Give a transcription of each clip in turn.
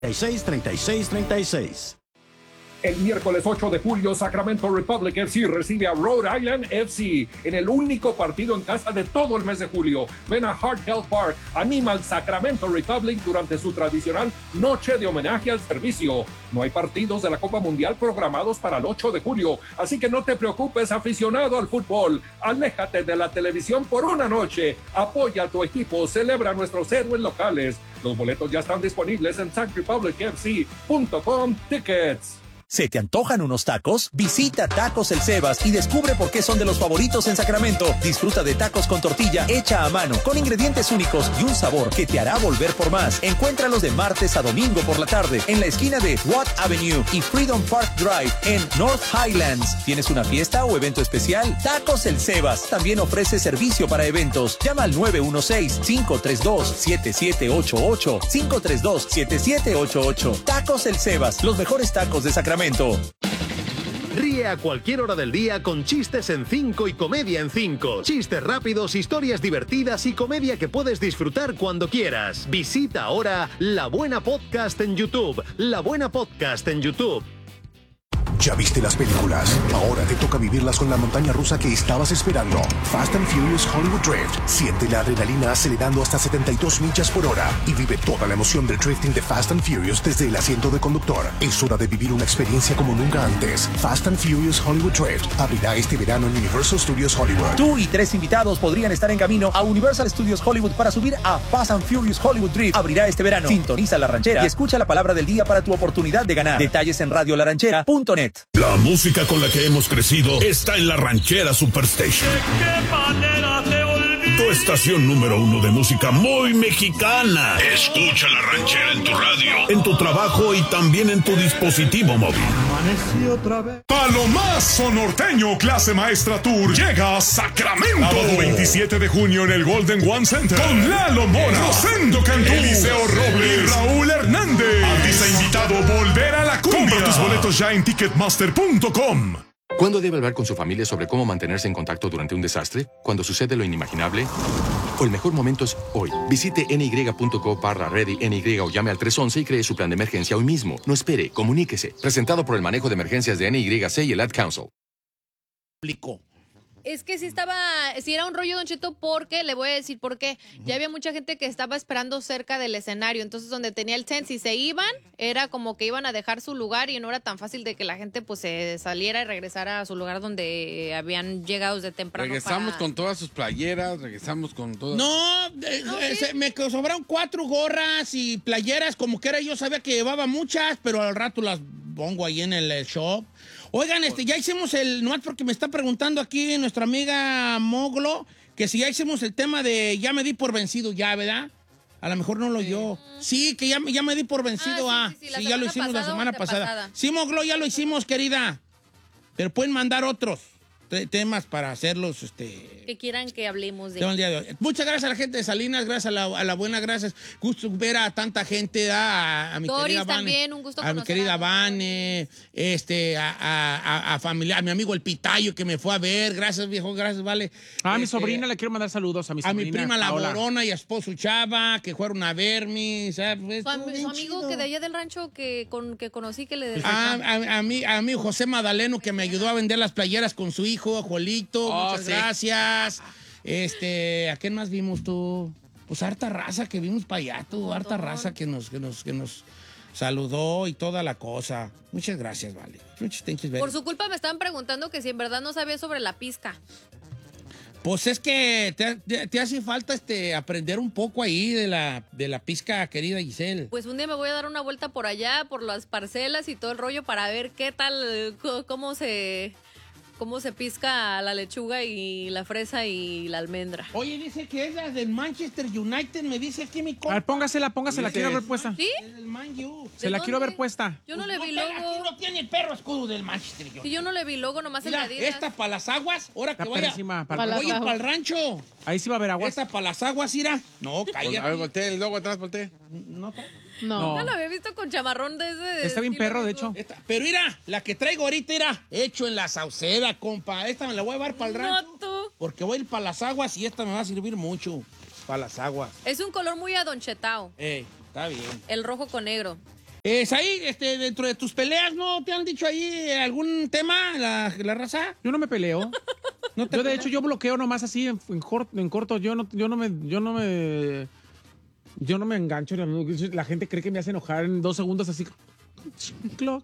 363636. El miércoles 8 de julio, Sacramento Republic FC recibe a Rhode Island FC en el único partido en casa de todo el mes de julio. Ven a Hart Health Park, anima al Sacramento Republic durante su tradicional noche de homenaje al servicio. No hay partidos de la Copa Mundial programados para el 8 de julio, así que no te preocupes, aficionado al fútbol. Aléjate de la televisión por una noche. Apoya a tu equipo, celebra nuestros héroes locales. Los boletos ya están disponibles en SacRepublicFC.com Tickets. ¿Se te antojan unos tacos? Visita Tacos El Sebas y descubre por qué son de los favoritos en Sacramento. Disfruta de tacos con tortilla hecha a mano, con ingredientes únicos y un sabor que te hará volver por más. Encuéntralos de martes a domingo por la tarde en la esquina de Watt Avenue y Freedom Park Drive en North Highlands. ¿Tienes una fiesta o evento especial? Tacos El Sebas también ofrece servicio para eventos. Llama al 916-532-7788. 532-7788. Tacos El Sebas, los mejores tacos de Sacramento. Ríe a cualquier hora del día con Chistes en 5 y Comedia en 5. Chistes rápidos, historias divertidas y comedia que puedes disfrutar cuando quieras. Visita ahora La Buena Podcast en YouTube. La Buena Podcast en YouTube. ¿Ya viste las películas? Ahora te toca vivirlas con la montaña rusa que estabas esperando. Fast and Furious Hollywood Drift. Siente la adrenalina acelerando hasta 72 millas por hora y vive toda la emoción del drifting de Fast and Furious desde el asiento de conductor. Es hora de vivir una experiencia como nunca antes. Fast and Furious Hollywood Drift abrirá este verano en Universal Studios Hollywood. Tú y 3 invitados podrían estar en camino a Universal Studios Hollywood para subir a Fast and Furious Hollywood Drift. Abrirá este verano. Sintoniza La Ranchera y escucha la palabra del día para tu oportunidad de ganar. Detalles en radiolaranchera.net. La música con la que hemos crecido está en La Ranchera Superstation. Tu estación número 1 de música muy mexicana. Escucha La Ranchera en tu radio, en tu trabajo y también en tu dispositivo móvil. Palomazo Norteño Clase Maestra Tour llega a Sacramento. Sábado 27 de junio en el Golden One Center. Con Lalo Mora, Rosendo Cantú, Eliseo Robles y Raúl Hernández. Artista invitado Volver a la Cumbia. Compra tus boletos ya en Ticketmaster.com. ¿Cuándo debe hablar con su familia sobre cómo mantenerse en contacto durante un desastre? ¿Cuando sucede lo inimaginable? O el mejor momento es hoy. Visite ny.gov/ready NY o llame al 311 y cree su plan de emergencia hoy mismo. No espere, comuníquese. Presentado por el manejo de emergencias de NYC y el Ad Council. Es que sí era un rollo, Don Cheto, porque, le voy a decir por qué, ya había mucha gente que estaba esperando cerca del escenario, entonces donde tenía el tent, si se iban, era como que iban a dejar su lugar y no era tan fácil de que la gente pues se saliera y regresara a su lugar donde habían llegado desde temprano. Regresamos con todas sus playeras, regresamos con todas. Me sobraron 4 gorras y playeras, como que era, yo sabía que llevaba muchas, pero al rato las pongo ahí en el shop. Oigan, ya hicimos nomás porque me está preguntando aquí nuestra amiga Moglo, que si ya hicimos el tema de ya me di por vencido ya, ¿verdad? A lo mejor no lo oyó. Sí, que ya me di por vencido. Sí, ya lo hicimos la semana pasada. Sí, Moglo, ya lo hicimos, querida. Pero pueden mandar otros temas para hacerlos, que quieran que hablemos de. El día de hoy. Muchas gracias a la gente de Salinas, gracias a la buena, gracias. Gusto ver a tanta gente, a mi Doris querida Vane. También, un gusto a mi querida Vane, a familia, a mi amigo el Pitayo que me fue a ver. Gracias, viejo, gracias, vale. A mi sobrina le quiero mandar saludos a mi sobrina. A mi prima La Paola. Borona y a esposo Chava, que fueron a verme. ¿Sabes? Su amigo chido. Que de allá del rancho que conocí, que le a mí José Madaleno, que me ayudó a vender las playeras con su hijo, Juelito, muchas gracias. ¿A quién más vimos tú? Pues harta raza que vimos para allá, tú, harta raza que nos saludó y toda la cosa. Muchas gracias, vale. Por su culpa me estaban preguntando que si en verdad no sabía sobre la pizca. Pues es que te hace falta aprender un poco ahí de la pizca, querida Giselle. Pues un día me voy a dar una vuelta por allá, por las parcelas y todo el rollo para ver qué tal, cómo se pizca la lechuga y la fresa y la almendra. Oye, dice que es la del Manchester United, me dice aquí mi compa. A ver, póngasela, quiero ver puesta. ¿Sí? Es del Man U. Se la quiero ver puesta. Yo no le vi logo. Aquí no tiene el perro escudo del Manchester United. Si yo no le vi logo, nomás en Mira, la Adidas. esta para las aguas, ahora que Está vaya. para el rancho. Ahí sí va a haber aguas. Esta para las aguas, Ira. No, cállate. A ver, volteé el logo atrás, volteé. No. No lo había visto con chamarrón de ese. Está bien perro, de hecho. Pero mira, la que traigo ahorita, mira, hecho en la Sauceda, compa. Esta me la voy a llevar para el rancho. No, tú. Porque voy a ir para las aguas y esta me va a servir mucho. Para las aguas. Es un color muy adonchetao. Está bien. El rojo con negro. Es ahí, dentro de tus peleas, ¿no te han dicho ahí algún tema, la raza? Yo no me peleo. ¿No te Yo, de peleas? hecho, yo bloqueo nomás así en corto. Yo no me engancho. La gente cree que me hace enojar en 2 segundos así. Block.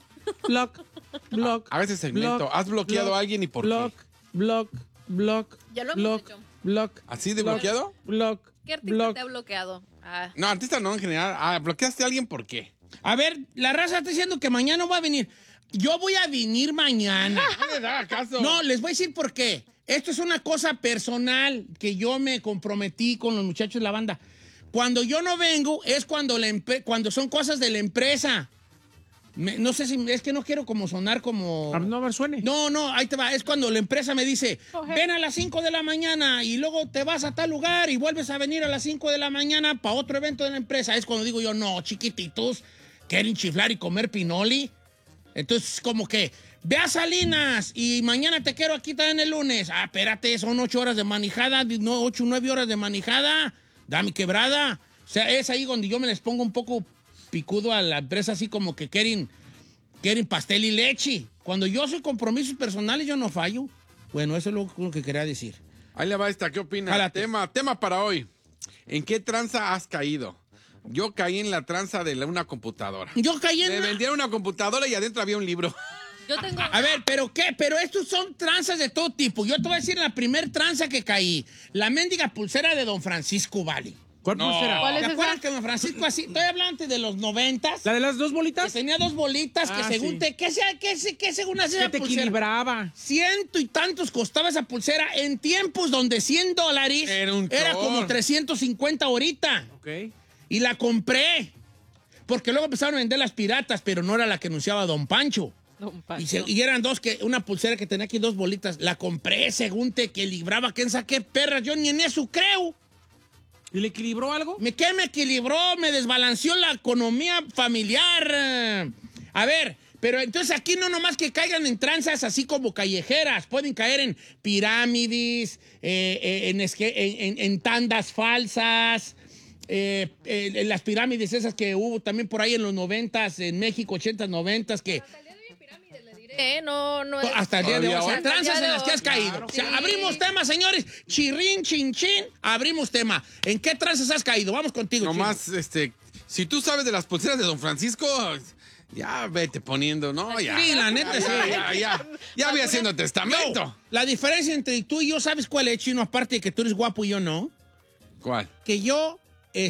A veces segmento. block, ¿Has bloqueado a alguien y por qué? Block. Ya lo hemos hecho. ¿Así de bloqueado? ¿Qué artista te ha bloqueado? No, artista no en general. ¿Bloqueaste a alguien por qué? A ver, la raza está diciendo que mañana va a venir. Yo voy a venir mañana. No les haga caso. No, les voy a decir por qué. Esto es una cosa personal que yo me comprometí con los muchachos de la banda. Cuando yo no vengo es cuando son cosas de la empresa. No sé si es que no quiero como sonar como... No me suene. No, ahí te va. Es cuando la empresa me dice, ven a las 5 de la mañana y luego te vas a tal lugar y vuelves a venir a las 5 de la mañana para otro evento de la empresa. Es cuando digo yo, no, chiquititos, quieren chiflar y comer pinoli. Entonces, como que, ve a Salinas y mañana te quiero aquí también el lunes. Ah, espérate, son 8 horas de manejada, 8 o 9 horas de manejada. Dame quebrada. O sea, es ahí donde yo me les pongo un poco picudo a la empresa, así como que quieren pastel y leche. Cuando yo soy compromisos personales, yo no fallo. Bueno, eso es lo que quería decir. Ahí le va esta, ¿qué opinas? Tema para hoy. ¿En qué tranza has caído? Yo caí en la tranza de una computadora. Yo caí en Me vendieron una computadora y adentro había un libro. Yo tengo... A ver, ¿pero qué? Pero estos son tranzas de todo tipo. Yo te voy a decir la primer tranza que caí. La mendiga pulsera de Don Francisco Valley. ¿Cuál pulsera? ¿Cuál es ¿Te esa? acuerdas que Don Francisco así? Estoy hablando antes de los 90s. ¿La de las 2 bolitas? Que tenía 2 bolitas que según sí. ¿Qué según hacía Que esa te pulsera? equilibraba. 100 y tantos costaba esa pulsera en tiempos donde $100 era como 350 ahorita. Ok. Y la compré. Porque luego empezaron a vender las piratas, pero no era la que anunciaba Don Pancho. Y eran una pulsera que tenía aquí 2 bolitas. La compré según te equilibraba. ¿Quién saqué perras? Yo ni en eso creo. ¿Y le equilibró algo? ¿Qué me equilibró? Me desbalanceó la economía familiar. A ver, pero entonces aquí no nomás que caigan en tranzas así como callejeras. Pueden caer en pirámides, en tandas falsas. En las pirámides esas que hubo también por ahí en los 90s, en México, 80s, 90s, que... No es... Hasta el día de hoy. O sea, Hasta el tranzas día en de las que hoy. has caído. Claro, O sea, sí. abrimos tema, señores. Chirrín, chin, chin. Abrimos tema. ¿En qué tranzas has caído? Vamos contigo, Nomás, si tú sabes de las pulseras de Don Francisco, ya vete poniendo, ¿no? Ya. Sí, la neta, sí. Ya voy haciendo testamento. Yo, la diferencia entre tú y yo, ¿sabes cuál es, Chino? Aparte de que tú eres guapo y yo no. ¿Cuál? Que yo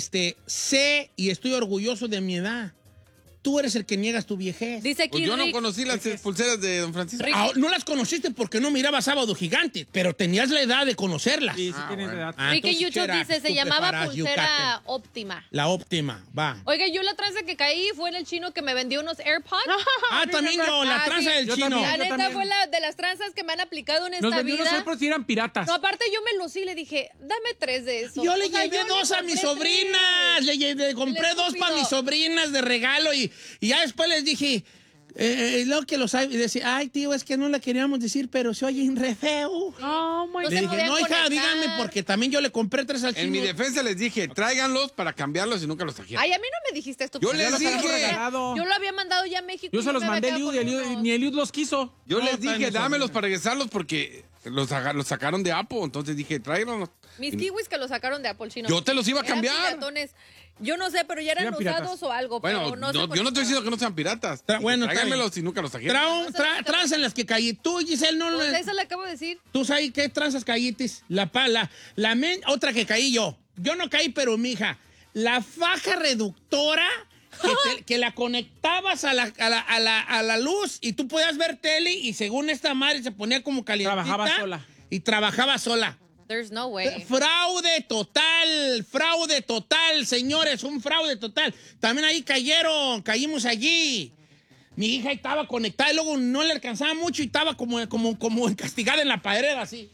sé y estoy orgulloso de mi edad. Tú eres el que niegas tu viejez. Dice aquí Pues yo no Rick, conocí las pulseras de Don Francisco. Ah, no las conociste porque no mirabas Sábado Gigante, pero tenías la edad de conocerlas. Sí, sí tienes edad. Rick en entonces, YouTube Chera, dice, se tú llamaba preparas pulsera yucaten. óptima. La óptima, va. Oiga, yo la tranza que caí fue en el chino que me vendió unos AirPods. También yo, la tranza del Yo chino. también. La neta también. fue la de las tranzas que me han aplicado en Nos esta vendió unos vida. AirPods y eran piratas. No, aparte yo me lucí y le dije, dame 3 de esos. Yo le O sea, llevé yo 2 a mis compré sobrinas. Le compré 2 para mis sobrinas de regalo y ya después les dije, lo que los hay, y decía, ay, tío, es que no le queríamos decir, pero se oyen re feo. Oh, my Le God. dije, podían no, hija, conectar. díganme, porque también yo le compré 3 al chino. En mi defensa les dije, tráiganlos para cambiarlos y nunca los trajeron. Ay, a mí no me dijiste esto. Yo porque les los dije. había regalado. Yo lo había mandado ya a México. Yo y se los me había mandé a quedado Eliud, con unos. ni Eliud los quiso. Yo No, les también dije, son dámelos bien. para regresarlos porque los sacaron de Apple. Entonces dije, tráiganlos. Mis kiwis que los sacaron de Apple chino. Yo te los iba a Eran cambiar. piratones. Yo no sé, pero ya eran Eran piratas. usados o algo. Bueno, pero no yo no estoy diciendo que no sean piratas. Bueno, está tráiganmelos bien. y nunca los trajeron. Tranzas en las que caí. Tú, Giselle, no Pues le... eso le acabo de decir. ¿Tú sabes qué tranzas caítes? Otra que caí yo. Yo no caí, pero mija. La faja reductora que la conectabas a la luz y tú podías ver tele y según esta madre se ponía como calientita. Trabajaba sola. Y trabajaba sola. There's no way. Fraude total, señores, un fraude total. También ahí caímos allí. Mi hija estaba conectada y luego no le alcanzaba mucho y estaba como castigada en la pared, así.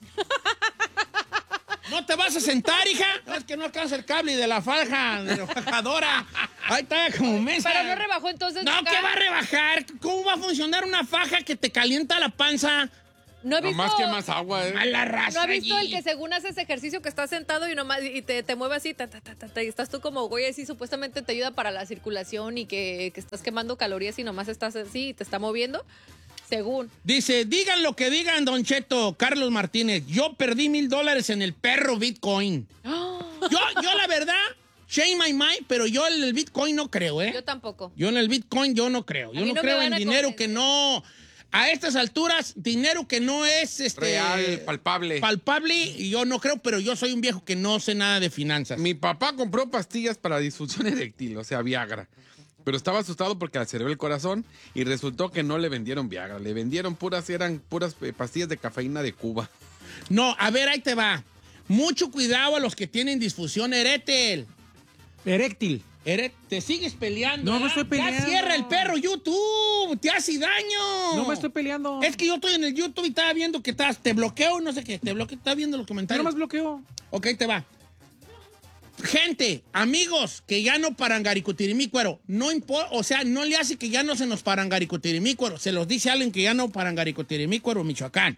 ¿No te vas a sentar, hija? No, es que no alcanza el cable de la faja, de la fajadora. Ahí está como mesa. Pero no rebajó entonces. No, nunca. ¿qué va a rebajar? ¿Cómo va a funcionar una faja que te calienta la panza? No he visto, Nomás que más agua, Mala raza. ¿No has visto allí. el que según haces ejercicio que estás sentado y nomás y te mueve así, y estás tú como güey así, supuestamente te ayuda para la circulación y que estás quemando calorías y nomás estás así y te está moviendo? Según. Dice, digan lo que digan, Don Cheto, Carlos Martínez, yo perdí $1,000 en el perro Bitcoin. Yo la verdad, shame my mind, pero yo en el Bitcoin no creo, ¿eh? Yo tampoco. Yo en el Bitcoin yo no creo. Yo A mí no no me creo van en a dinero convencer. que no... A estas alturas, dinero que no es Real, palpable. palpable, y yo no creo, pero yo soy un viejo que no sé nada de finanzas. Mi papá compró pastillas para disfunción eréctil, o sea, Viagra. Pero estaba asustado porque aceleró el corazón y resultó que no le vendieron Viagra. Le vendieron eran puras pastillas de cafeína de Cuba. No, a ver, ahí te va. Mucho cuidado a los que tienen disfunción eréctil. Eréctil. Te sigues peleando. No, no ¿verdad? estoy peleando. Ya cierra el perro YouTube. Te hace daño. No me estoy peleando. Es que yo estoy en el YouTube y estaba viendo que te bloqueo, no sé qué. Te bloqueo, estaba viendo los Yo comentarios. nomás bloqueo. Ok, te va. Gente, amigos, que ya no parangaricutirimícuaro. No importa, o sea, no le hace que ya no se nos parangaricutirimícuaro. Se los dice alguien que ya no parangaricutirimícuaro, Michoacán.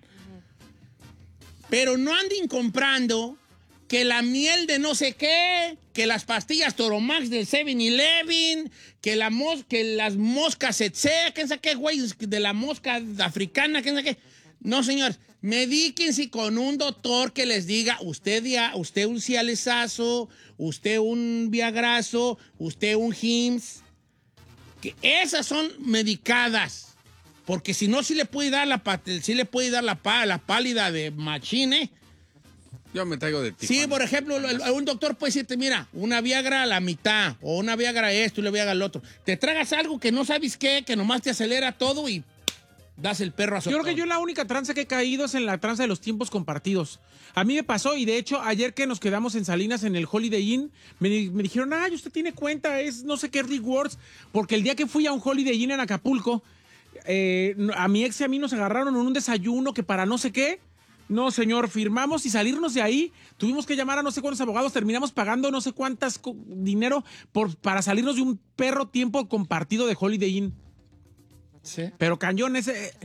Pero no anden comprando que la miel de no sé qué, que las pastillas Toromax del 7-Eleven, que las moscas etc., quién sabe qué, güey, de la mosca africana, quién sabe qué. No, señores, medíquense con un doctor que les diga, usted un cialesazo, usted un viagrazo, usted un Hims, que esas son medicadas, porque si no, sí le puede dar la pálida de machine. Yo me traigo de ti. Sí, por ejemplo, un doctor puede decirte, mira, una Viagra a la mitad, o una Viagra esto y una Viagra al otro. Te tragas algo que no sabes qué, que nomás te acelera todo y das el perro a su. Yo creo que yo la única tranza que he caído es en la tranza de los tiempos compartidos. A mí me pasó, y de hecho, ayer que nos quedamos en Salinas en el Holiday Inn, me dijeron, usted tiene cuenta, es no sé qué rewards, porque el día que fui a un Holiday Inn en Acapulco, a mi ex y a mí nos agarraron en un desayuno que para no sé qué. No, señor, firmamos y salirnos de ahí. Tuvimos que llamar a no sé cuántos abogados. Terminamos pagando no sé cuántas dinero para salirnos de un perro tiempo compartido de Holiday Inn. Sí. Pero cañón,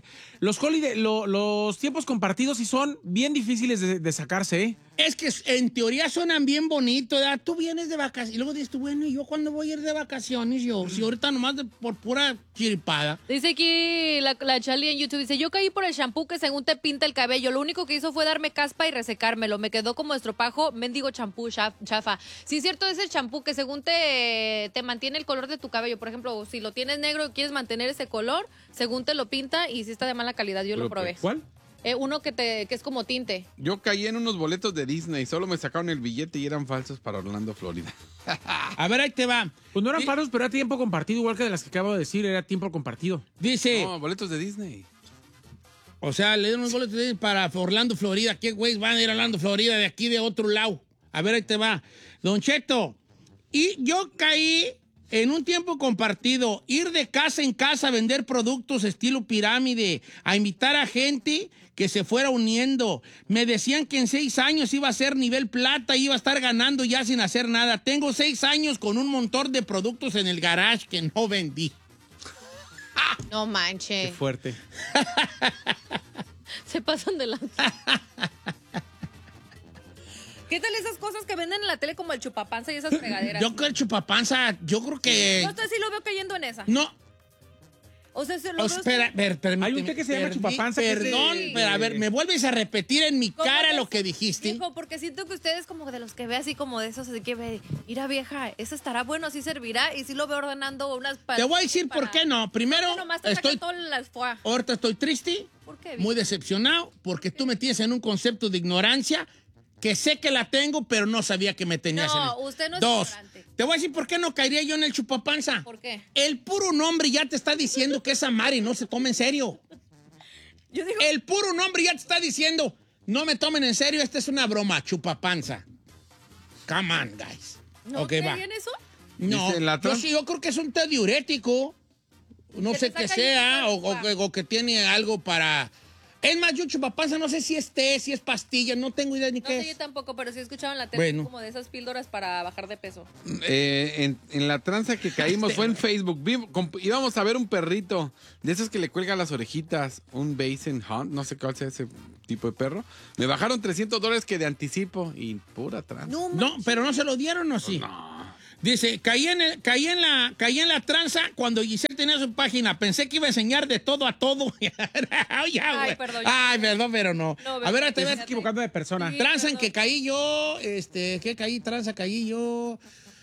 los tiempos compartidos sí son bien difíciles de sacarse, ¿eh? Es que en teoría suenan bien bonitos, ¿verdad? Tú vienes de vacaciones y luego dices tú, bueno, ¿y yo cuándo voy a ir de vacaciones? Si ahorita nomás por pura chiripada. Dice aquí la Charlie en YouTube, dice, yo caí por el shampoo que según te pinta el cabello, lo único que hizo fue darme caspa y resecármelo, me quedó como estropajo, mendigo champú, chafa. Sí, es cierto, es el champú que según te mantiene el color de tu cabello, por ejemplo, si lo tienes negro y quieres mantener ese color, según te lo pinta y si está de mala calidad, yo lo probé. ¿Cuál? Uno que es como tinte. Yo caí en unos boletos de Disney, solo me sacaron el billete y eran falsos para Orlando, Florida. A ver, ahí te va. Pues no eran falsos, pero era tiempo compartido, igual que de las que acabo de decir, era tiempo compartido. Dice... No, boletos de Disney. O sea, le dieron unos boletos de Disney para Orlando, Florida. ¿Qué güeyes van a ir a Orlando, Florida de aquí de otro lado? A ver, ahí te va. Don Cheto, y yo caí en un tiempo compartido, ir de casa en casa a vender productos estilo pirámide, a invitar a gente que se fuera uniendo. Me decían que en 6 años iba a ser nivel plata, iba a estar ganando ya sin hacer nada. Tengo 6 años con un montón de productos en el garage que no vendí. No manches. Qué fuerte. Se pasan de lanza. ¿Qué tal esas cosas que venden en la tele como el chupapanza y esas fregaderas? Yo creo el chupapanza, yo creo que... Yo sí lo veo cayendo en esa. No. O sea, se lo veo... Espera, permíteme. Hay un té que se llama chupapanza. Perdón, pero a ver, ¿me vuelves a repetir en mi cara lo que dijiste? Viejo, porque siento que ustedes como de los que ve así como de esos, así que ve, mira vieja, eso estará bueno, sí servirá, y sí lo veo ordenando unas... Te voy a decir por qué no. Primero, ahorita estoy triste, ¿Por qué, muy decepcionado, porque tú me tienes en un concepto de ignorancia que sé que la tengo, pero no sabía que me tenías en No, usted no es 2, ignorante. te voy a decir por qué no caería yo en el chupapanza. ¿Por qué? El puro nombre ya te está diciendo que esa Mari no se toma en serio. Yo digo... El puro nombre ya te está diciendo, no me tomen en serio, esta es una broma, chupapanza. Come on, guys. ¿No Okay, creen va. en eso? No, yo creo que es un té diurético. No ¿Que sé te qué saca sea, el líquido? o que tiene algo para Es más, yo chupapanza, no sé si es té, si es pastilla, no tengo idea ni No qué sé, yo es. tampoco, pero sí escuchaba en la tele Bueno. como de esas píldoras para bajar de peso. En la tranza que caímos fue en Facebook. Íbamos a ver un perrito de esos que le cuelgan las orejitas, un Basset Hound, no sé cuál sea ese tipo de perro. Me bajaron $300 que de anticipo y pura tranza. No, pero no se lo dieron, ¿o sí? No. Dice, caí en la tranza cuando Giselle tenía su página. Pensé que iba a enseñar de todo a todo. Ay, perdón. Ay, perdón, pero no. No, A ver, te Te ves estás equivocando de persona. Sí. tranza en perdón. que caí yo, ¿qué caí? Tranza caí yo.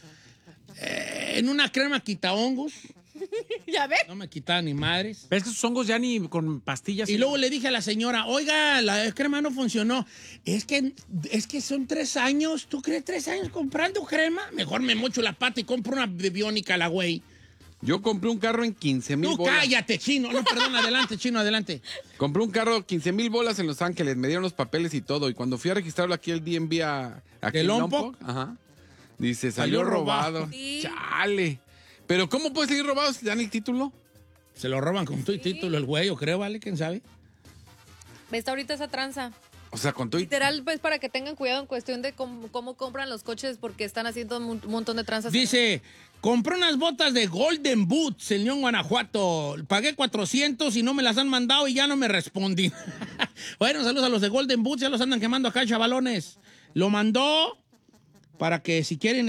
En una crema quitahongos. ¿Ya ves? No me quitaba ni madres. Ves que sus hongos ya ni con pastillas. Y luego le dije a la señora, oiga, la crema no funcionó. Es que son 3 años. ¿Tú crees 3 años comprando crema? Mejor me mocho la pata y compro una biónica, la güey. Yo compré un carro en 15,000 No, bolas. cállate, chino. No, perdón, adelante, chino, adelante. Compré un carro 15,000 bolas en Los Ángeles, me dieron los papeles y todo. Y cuando fui a registrarlo aquí el DMV aquí ¿De en Lompoc? Ajá. Dice, salió Salió robado. robado. Sí. Chale. Pero ¿cómo puede seguir robado si dan el título? Se lo roban con tu título el güey, yo creo, ¿vale? ¿Quién sabe? Ves ahorita esa tranza. O sea, con todo y... Literal, pues para que tengan cuidado en cuestión de cómo compran los coches porque están haciendo un montón de tranzas. Dice, compré unas botas de Golden Boots en León, Guanajuato. Pagué 400 y no me las han mandado y ya no me respondí. Bueno, saludos a los de Golden Boots, ya los andan quemando acá, chavalones. Lo mandó para que si quieren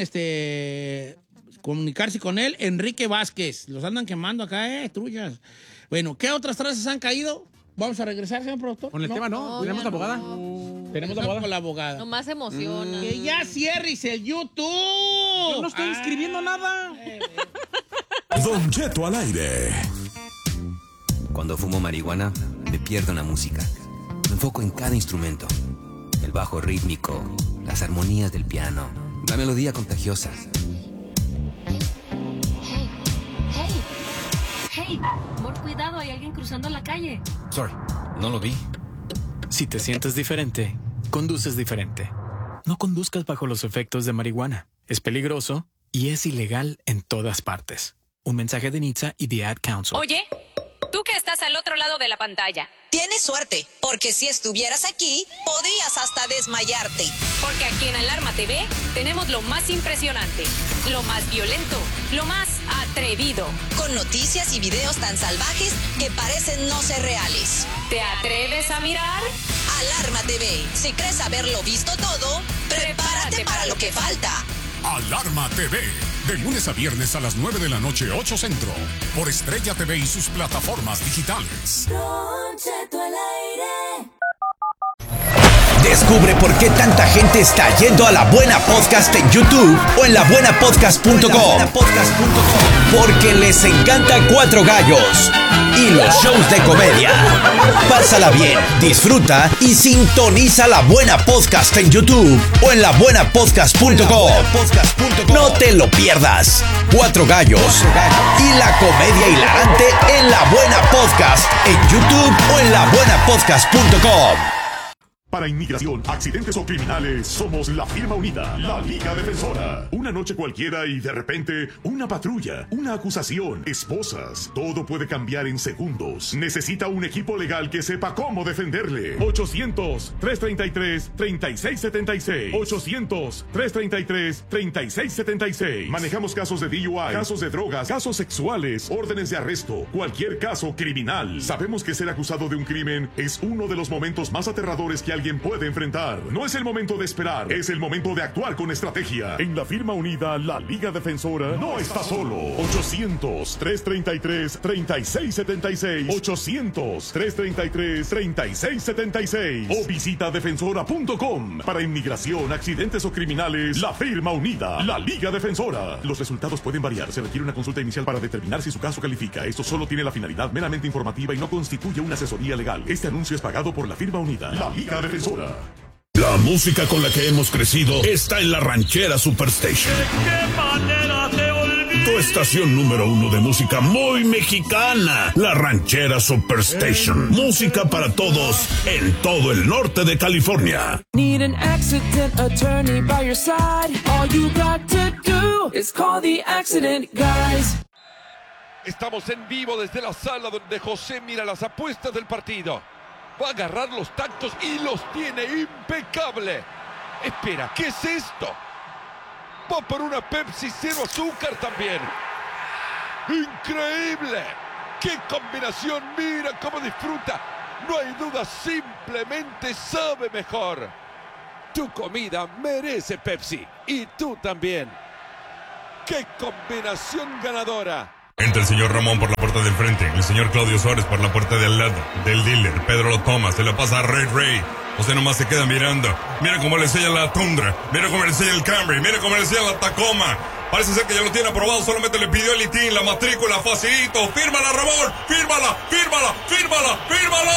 comunicarse con él, Enrique Vázquez. Los andan quemando acá, trullas. Bueno, ¿qué otras trazas han caído? ¿Vamos a regresar, señor productor? Con el tema no. ¿Tenemos la abogada? ¿Tenemos la abogada? Con la abogada. Nomás emociona. Que ya cierres el YouTube. Yo no estoy escribiendo nada. Don Cheto al aire. Cuando fumo marihuana, me pierdo en la música. Me enfoco en cada instrumento. El bajo rítmico, las armonías del piano, la melodía contagiosa. Hey, amor, cuidado, hay alguien cruzando la calle. Sorry, no lo vi. Si te sientes diferente, conduces diferente. No conduzcas bajo los efectos de marihuana. Es peligroso y es ilegal en todas partes. Un mensaje de NHTSA y The Ad Council. Oye, tú que estás al otro lado de la pantalla. Tienes suerte, porque si estuvieras aquí, podrías hasta desmayarte. Porque aquí en Alarma TV tenemos lo más impresionante, lo más violento, lo más atrevido. Con noticias y videos tan salvajes que parecen no ser reales. ¿Te atreves a mirar? Alarma TV. Si crees haberlo visto todo, prepárate para lo que falta. Alarma TV. De lunes a viernes a las 9 de la noche, 8 Centro. Por Estrella TV y sus plataformas digitales. Don Cheto al aire. Descubre por qué tanta gente está yendo a La Buena Podcast en YouTube o en labuenapodcast.com. Porque les encanta Cuatro Gallos y los shows de comedia. Pásala bien, disfruta y sintoniza La Buena Podcast en YouTube o en labuenapodcast.com. No te lo pierdas. Cuatro Gallos y la comedia hilarante en La Buena Podcast en YouTube o en labuenapodcast.com. Para inmigración, accidentes o criminales, somos la firma unida, la Liga Defensora. Una noche cualquiera y de repente, una patrulla, una acusación, esposas. Todo puede cambiar en segundos. Necesita un equipo legal que sepa cómo defenderle. 800-333-3676. 800-333-3676. Manejamos casos de DUI, casos de drogas, casos sexuales, órdenes de arresto, cualquier caso criminal. Sabemos que ser acusado de un crimen es uno de los momentos más aterradores que alguien puede enfrentar. No es el momento de esperar, es el momento de actuar con estrategia. En la firma unida, la Liga Defensora no está solo. 800-333-3676. 800-333-3676. O visita defensora.com. Para inmigración, accidentes o criminales, la firma unida, la Liga Defensora. Los resultados pueden variar. Se requiere una consulta inicial para determinar si su caso califica. Esto solo tiene la finalidad meramente informativa y no constituye una asesoría legal. Este anuncio es pagado por la firma unida, la Liga Defensora. La música con la que hemos crecido está en la Ranchera Superstation. Tu estación número 1 de música muy mexicana. La Ranchera Superstation. Música para todos en todo el norte de California. Need an accident attorney by your side. All you got to do is call the accident guys. Estamos en vivo desde la sala donde José mira las apuestas del partido. Va a agarrar los tactos y los tiene impecable. Espera, ¿qué es esto? Va por una Pepsi cero azúcar también. ¡Increíble! ¡Qué combinación! ¡Mira cómo disfruta! No hay duda, simplemente sabe mejor. Tu comida merece Pepsi. Y tú también. ¡Qué combinación ganadora! Entra el señor Ramón por la puerta del frente, el señor Claudio Suárez por la puerta de al lado, del dealer, Pedro lo toma, se la pasa a Ray. Usted nomás se queda mirando. Mira cómo le enseña la Tundra, mira cómo le enseña el Camry, mira cómo le enseña la Tacoma. Parece ser que ya lo tiene aprobado, solamente le pidió el ITIN, la matrícula, facilito. Fírmala, Ramón, fírmala.